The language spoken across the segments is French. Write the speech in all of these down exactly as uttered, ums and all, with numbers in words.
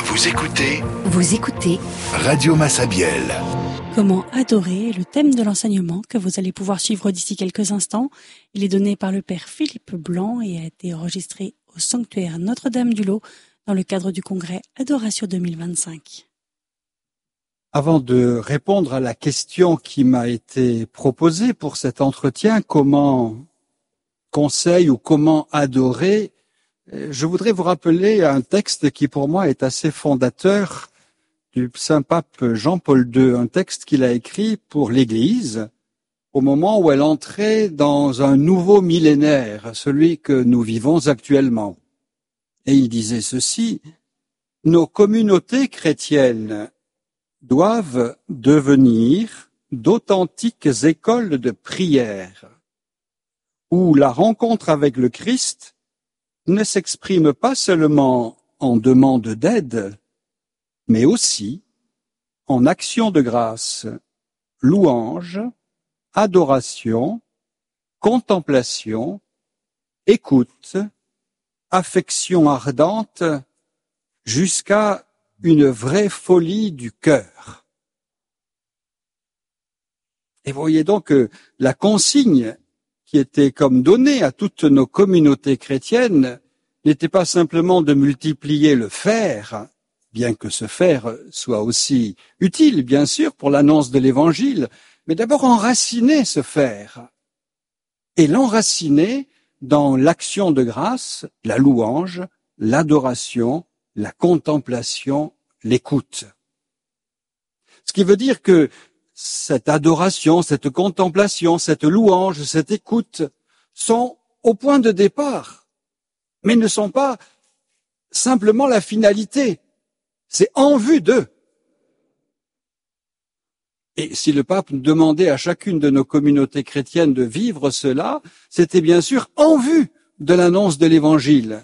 Vous écoutez Vous écoutez Radio Massabielle. Comment adorer est le thème de l'enseignement que vous allez pouvoir suivre d'ici quelques instants. Il est donné par le père Philippe Blanc et a été enregistré au sanctuaire Notre-Dame-du-Lot dans le cadre du congrès Adoration deux mille vingt-cinq. Avant de répondre à la question qui m'a été proposée pour cet entretien, comment conseil ou comment adorer, je voudrais vous rappeler un texte qui pour moi est assez fondateur du Saint-Pape Jean-Paul deux, un texte qu'il a écrit pour l'Église au moment où elle entrait dans un nouveau millénaire, celui que nous vivons actuellement. Et il disait ceci: « Nos communautés chrétiennes doivent devenir d'authentiques écoles de prière, où la rencontre avec le Christ ne s'exprime pas seulement en demande d'aide, mais aussi en action de grâce, louange, adoration, contemplation, écoute, affection ardente, jusqu'à une vraie folie du cœur. » Et voyez donc que la consigne qui était comme donnée à toutes nos communautés chrétiennes n'était pas simplement de multiplier le faire, bien que ce faire soit aussi utile, bien sûr, pour l'annonce de l'Évangile, mais d'abord enraciner ce faire, et l'enraciner dans l'action de grâce, la louange, l'adoration, la contemplation, l'écoute. Ce qui veut dire que cette adoration, cette contemplation, cette louange, cette écoute sont au point de départ, mais ne sont pas simplement la finalité. C'est en vue d'eux. Et si le pape demandait à chacune de nos communautés chrétiennes de vivre cela, c'était bien sûr en vue de l'annonce de l'Évangile.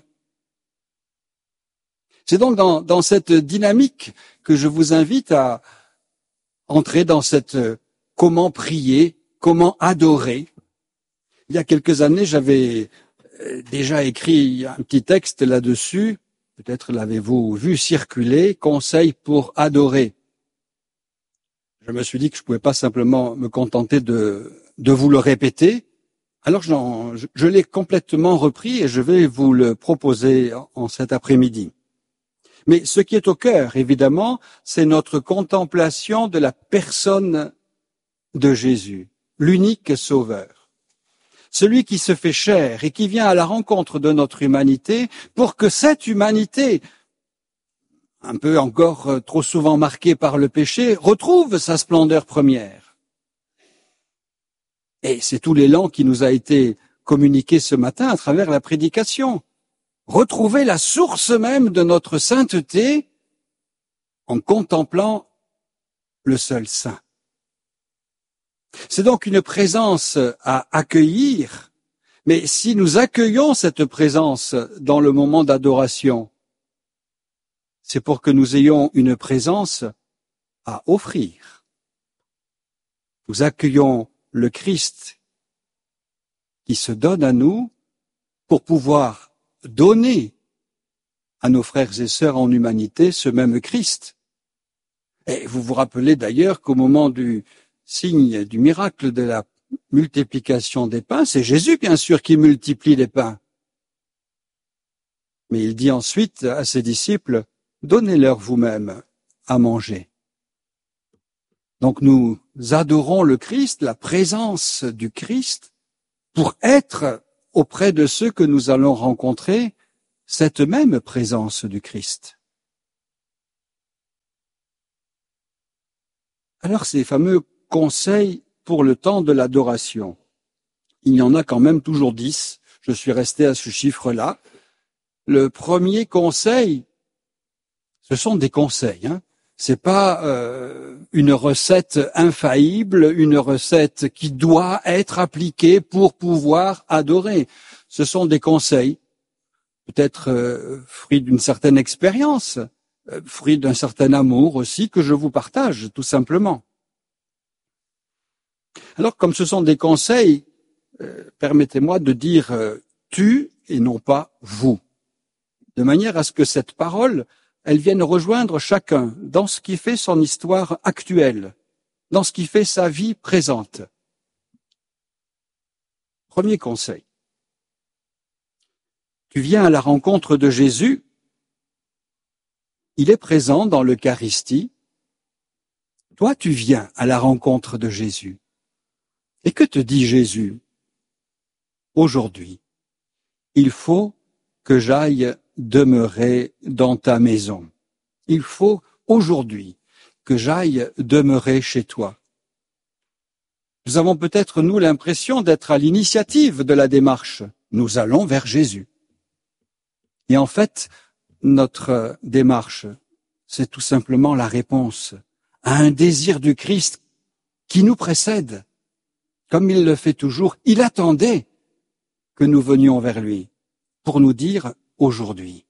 C'est donc dans, dans cette dynamique que je vous invite à entrer dans cette euh, comment prier, comment adorer. Il y a quelques années, j'avais euh, déjà écrit un petit texte là-dessus. Peut-être l'avez-vous vu circuler, conseil pour adorer. Je me suis dit que je ne pouvais pas simplement me contenter de, de vous le répéter. Alors j'en, je, je l'ai complètement repris et je vais vous le proposer en, en cet après-midi. Mais ce qui est au cœur, évidemment, c'est notre contemplation de la personne de Jésus, l'unique Sauveur. Celui qui se fait chair et qui vient à la rencontre de notre humanité pour que cette humanité, un peu encore trop souvent marquée par le péché, retrouve sa splendeur première. Et c'est tout l'élan qui nous a été communiqué ce matin à travers la prédication. Retrouver la source même de notre sainteté en contemplant le seul saint. C'est donc une présence à accueillir, mais si nous accueillons cette présence dans le moment d'adoration, c'est pour que nous ayons une présence à offrir. Nous accueillons le Christ qui se donne à nous pour pouvoir donner à nos frères et sœurs en humanité ce même Christ. Et vous vous rappelez d'ailleurs qu'au moment du signe du miracle de la multiplication des pains, c'est Jésus bien sûr qui multiplie les pains. Mais il dit ensuite à ses disciples: donnez-leur vous-même à manger. Donc nous adorons le Christ, la présence du Christ, pour être auprès de ceux que nous allons rencontrer cette même présence du Christ. Alors ces fameux conseils pour le temps de l'adoration, il y en a quand même toujours dix, je suis resté à ce chiffre-là. Le premier conseil, ce sont des conseils, hein. C'est pas euh, une recette infaillible, une recette qui doit être appliquée pour pouvoir adorer. Ce sont des conseils, peut-être euh, fruits d'une certaine expérience, euh, fruits d'un certain amour aussi que je vous partage, tout simplement. Alors, comme ce sont des conseils, euh, permettez-moi de dire euh, tu et non pas vous, de manière à ce que cette parole elles viennent rejoindre chacun dans ce qui fait son histoire actuelle, dans ce qui fait sa vie présente. Premier conseil. Tu viens à la rencontre de Jésus, il est présent dans l'Eucharistie. Toi, tu viens à la rencontre de Jésus. Et que te dit Jésus? Aujourd'hui, il faut que j'aille demeurer dans ta maison. Il faut aujourd'hui que j'aille demeurer chez toi. Nous avons peut-être, nous, l'impression d'être à l'initiative de la démarche. Nous allons vers Jésus. Et en fait, notre démarche, c'est tout simplement la réponse à un désir du Christ qui nous précède. Comme il le fait toujours, il attendait que nous venions vers lui pour nous dire aujourd'hui.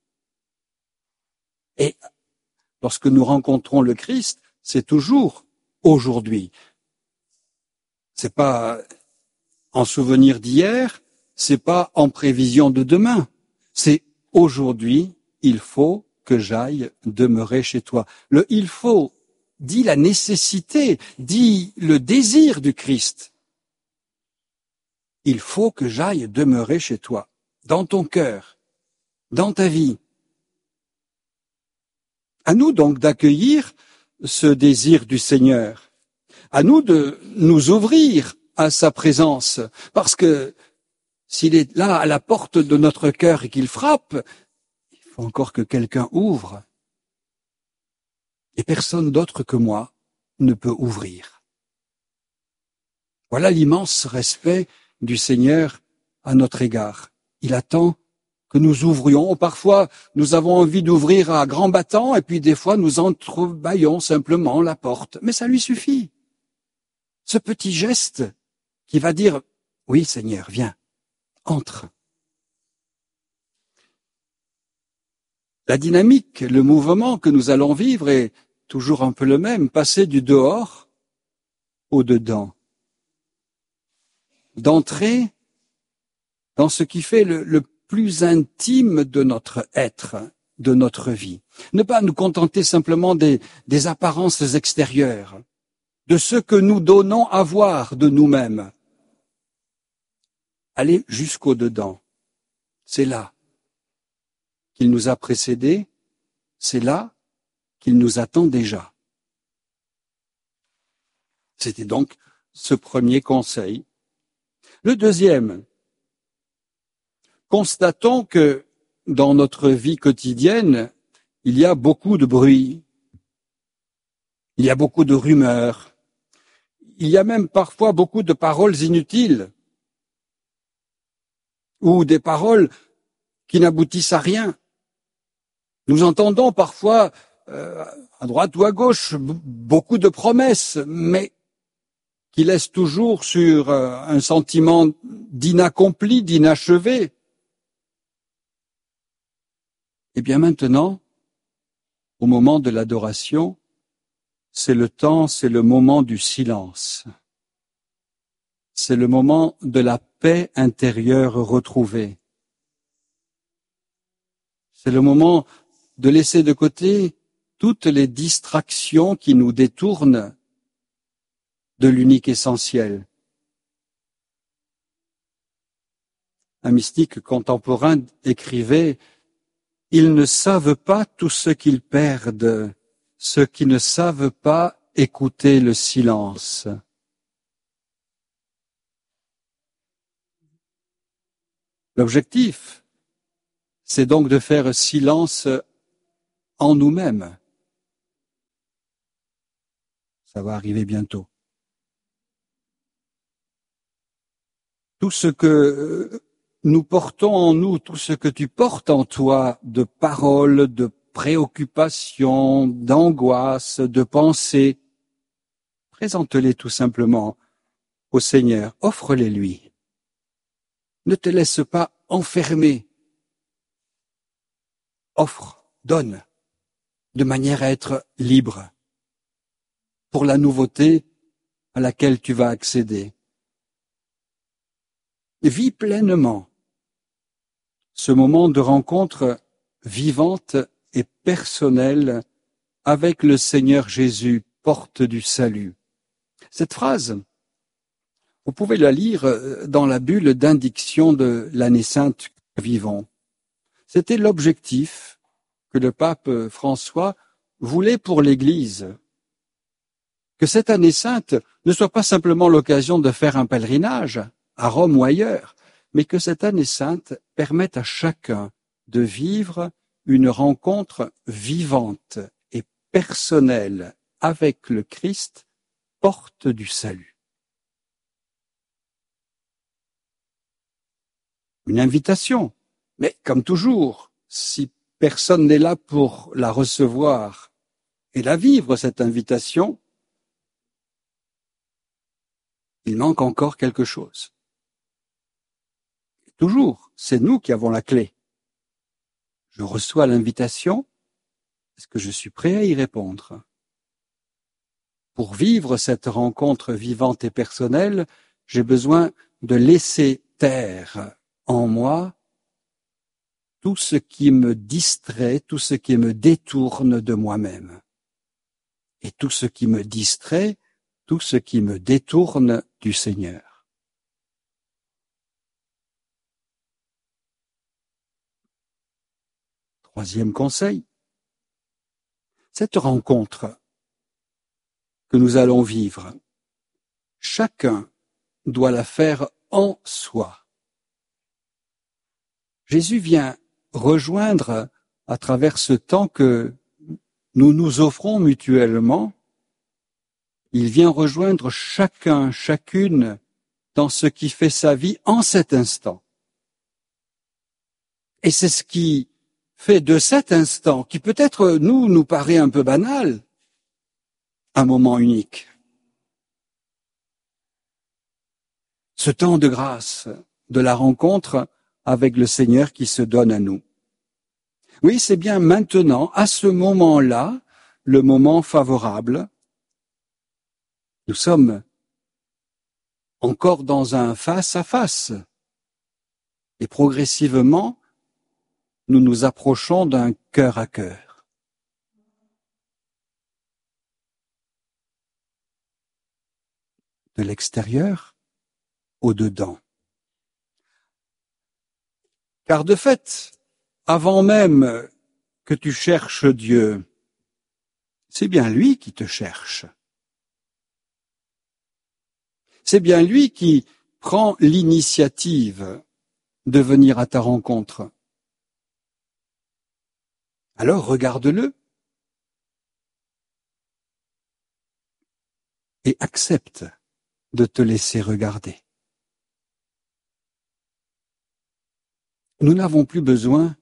Et lorsque nous rencontrons le Christ, c'est toujours aujourd'hui. C'est pas en souvenir d'hier, c'est pas en prévision de demain. C'est aujourd'hui, il faut que j'aille demeurer chez toi. Le il faut dit la nécessité, dit le désir du Christ. Il faut que j'aille demeurer chez toi, dans ton cœur, dans ta vie. À nous donc d'accueillir ce désir du Seigneur. À nous de nous ouvrir à sa présence, parce que s'il est là à la porte de notre cœur et qu'il frappe, il faut encore que quelqu'un ouvre. Et personne d'autre que moi ne peut ouvrir. Voilà l'immense respect du Seigneur à notre égard. Il attend que nous ouvrions. Parfois, nous avons envie d'ouvrir à grands battants et puis des fois, nous entrebâillons simplement la porte. Mais ça lui suffit. Ce petit geste qui va dire « Oui, Seigneur, viens, entre ». La dynamique, le mouvement que nous allons vivre est toujours un peu le même, passer du dehors au dedans. D'entrer dans ce qui fait le, le plus intime de notre être, de notre vie. Ne pas nous contenter simplement des, des apparences extérieures, de ce que nous donnons à voir de nous-mêmes. Aller jusqu'au dedans. C'est là qu'il nous a précédés, c'est là qu'il nous attend déjà. C'était donc ce premier conseil. Le deuxième, constatons que dans notre vie quotidienne, il y a beaucoup de bruit, il y a beaucoup de rumeurs, il y a même parfois beaucoup de paroles inutiles ou des paroles qui n'aboutissent à rien. Nous entendons parfois, euh, à droite ou à gauche, b- beaucoup de promesses, mais qui laissent toujours sur euh, un sentiment d'inaccompli, d'inachevé. Et bien maintenant, au moment de l'adoration, c'est le temps, c'est le moment du silence. C'est le moment de la paix intérieure retrouvée. C'est le moment de laisser de côté toutes les distractions qui nous détournent de l'unique essentiel. Un mystique contemporain écrivait « Ils ne savent pas tout ce qu'ils perdent, ceux qui ne savent pas écouter le silence. » L'objectif, c'est donc de faire silence en nous-mêmes. Ça va arriver bientôt. Tout ce que nous portons en nous, tout ce que tu portes en toi de paroles, de préoccupations, d'angoisses, de pensées, présente-les tout simplement au Seigneur, offre-les lui. Ne te laisse pas enfermer. Offre, donne, de manière à être libre pour la nouveauté à laquelle tu vas accéder. Vis pleinement ce moment de rencontre vivante et personnelle avec le Seigneur Jésus, porte du salut. Cette phrase, vous pouvez la lire dans la bulle d'indiction de l'année sainte que nous vivons. C'était l'objectif que le pape François voulait pour l'Église. Que cette année sainte ne soit pas simplement l'occasion de faire un pèlerinage à Rome ou ailleurs, mais que cette année sainte permette à chacun de vivre une rencontre vivante et personnelle avec le Christ, porte du salut. Une invitation, mais comme toujours, si personne n'est là pour la recevoir et la vivre, cette invitation, il manque encore quelque chose. Et toujours, c'est nous qui avons la clé. Je reçois l'invitation, est-ce que je suis prêt à y répondre? Pour vivre cette rencontre vivante et personnelle, j'ai besoin de laisser taire en moi tout ce qui me distrait, tout ce qui me détourne de moi-même. Et tout ce qui me distrait, tout ce qui me détourne du Seigneur. Troisième conseil, cette rencontre que nous allons vivre, chacun doit la faire en soi. Jésus vient rejoindre à travers ce temps que nous nous offrons mutuellement, il vient rejoindre chacun, chacune dans ce qui fait sa vie en cet instant. Et c'est ce qui fait de cet instant, qui peut-être nous, nous paraît un peu banal, un moment unique. Ce temps de grâce, de la rencontre avec le Seigneur qui se donne à nous. Oui, c'est bien maintenant, à ce moment-là, le moment favorable. Nous sommes encore dans un face-à-face. Et progressivement, nous nous approchons d'un cœur à cœur. De l'extérieur au dedans. Car de fait, avant même que tu cherches Dieu, c'est bien lui qui te cherche. C'est bien lui qui prend l'initiative de venir à ta rencontre. Alors regarde-le et accepte de te laisser regarder. Nous n'avons plus besoin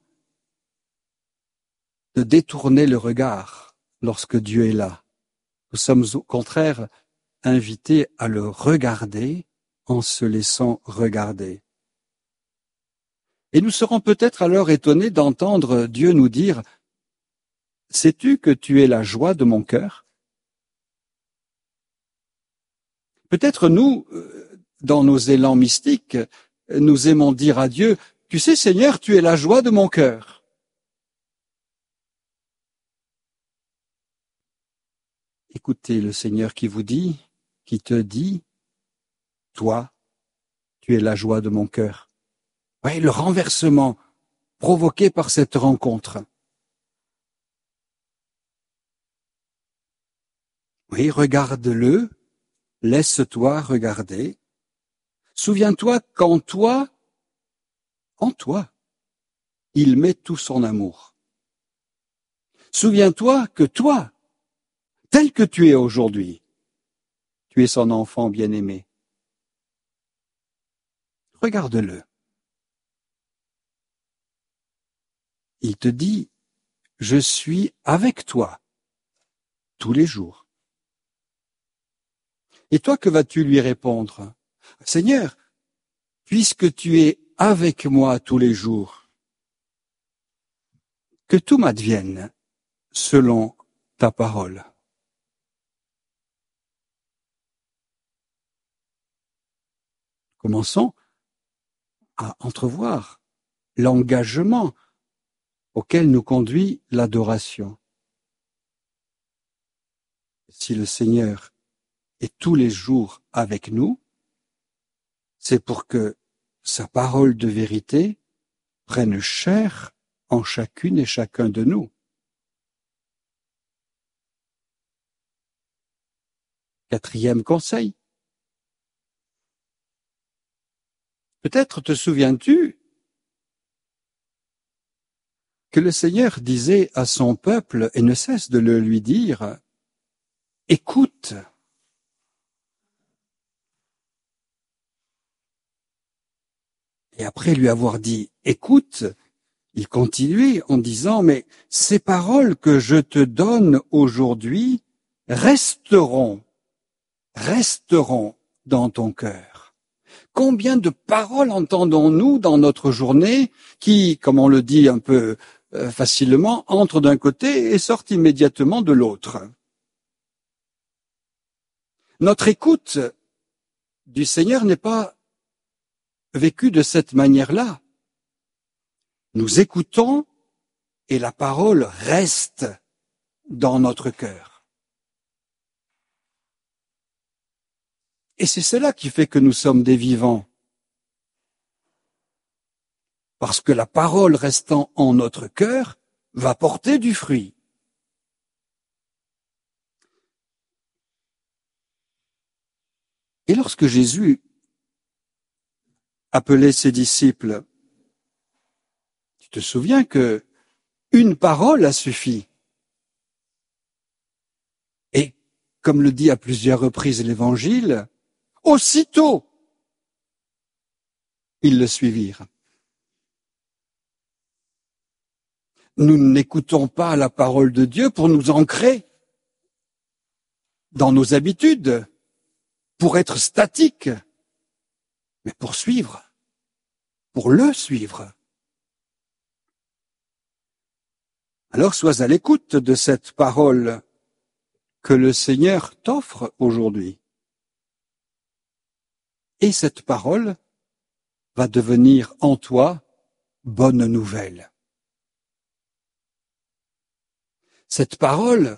de détourner le regard lorsque Dieu est là. Nous sommes au contraire invités à le regarder en se laissant regarder. Et nous serons peut-être alors étonnés d'entendre Dieu nous dire « Sais-tu que tu es la joie de mon cœur ?» Peut-être nous, dans nos élans mystiques, nous aimons dire à Dieu « Tu sais Seigneur, tu es la joie de mon cœur ». Écoutez le Seigneur qui vous dit, qui te dit « Toi, tu es la joie de mon cœur ». Oui, le renversement provoqué par cette rencontre. Oui, regarde-le, laisse-toi regarder. Souviens-toi qu'en toi, en toi, il met tout son amour. Souviens-toi que toi, tel que tu es aujourd'hui, tu es son enfant bien-aimé. Regarde-le. Il te dit, je suis avec toi tous les jours. Et toi, que vas-tu lui répondre? Seigneur, puisque tu es avec moi tous les jours, que tout m'advienne selon ta parole. Commençons à entrevoir l'engagement auquel nous conduit l'adoration. Si le Seigneur est tous les jours avec nous, c'est pour que sa parole de vérité prenne chair en chacune et chacun de nous. Quatrième conseil. Peut-être te souviens-tu que le Seigneur disait à son peuple, et ne cesse de le lui dire, « Écoute ». Et après lui avoir dit « Écoute », il continuait en disant « Mais ces paroles que je te donne aujourd'hui resteront, resteront dans ton cœur. » Combien de paroles entendons-nous dans notre journée qui, comme on le dit un peu euh, facilement, entrent d'un côté et sortent immédiatement de l'autre? Notre écoute du Seigneur n'est pas vécue de cette manière-là. Nous écoutons et la parole reste dans notre cœur. Et c'est cela qui fait que nous sommes des vivants. Parce que la parole restant en notre cœur va porter du fruit. Et lorsque Jésus appelait ses disciples, tu te souviens que une parole a suffi. Et comme le dit à plusieurs reprises l'Évangile, aussitôt, ils le suivirent. Nous n'écoutons pas la parole de Dieu pour nous ancrer dans nos habitudes, pour être statiques, mais pour suivre, pour le suivre. Alors sois à l'écoute de cette parole que le Seigneur t'offre aujourd'hui. Et cette parole va devenir en toi bonne nouvelle. Cette parole,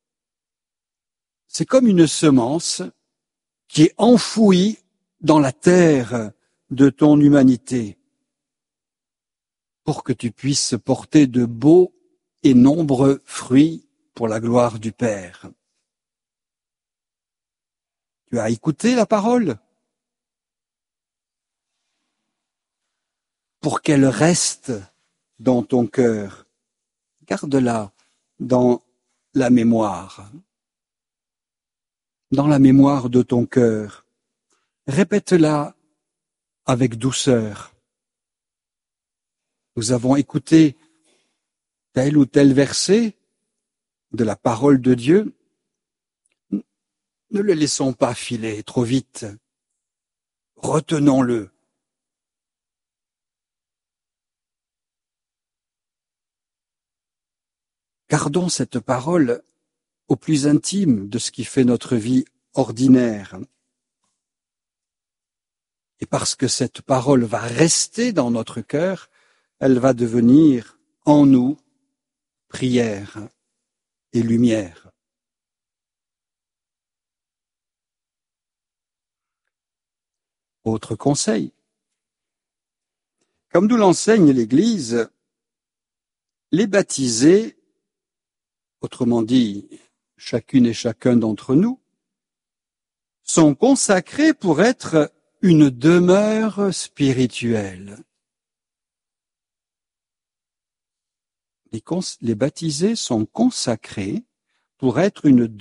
c'est comme une semence qui est enfouie dans la terre de ton humanité pour que tu puisses porter de beaux et nombreux fruits pour la gloire du Père. Tu as écouté la parole pour qu'elle reste dans ton cœur. Garde-la dans la mémoire, dans la mémoire de ton cœur. Répète-la avec douceur. Nous avons écouté tel ou tel verset de la parole de Dieu. Ne le laissons pas filer trop vite. Retenons-le. Gardons cette parole au plus intime de ce qui fait notre vie ordinaire. Et parce que cette parole va rester dans notre cœur, elle va devenir en nous prière et lumière. Autre conseil. Comme nous l'enseigne l'Église, les baptisés, autrement dit, chacune et chacun d'entre nous, sont consacrés pour être une demeure spirituelle. Les, cons- les baptisés sont consacrés pour être une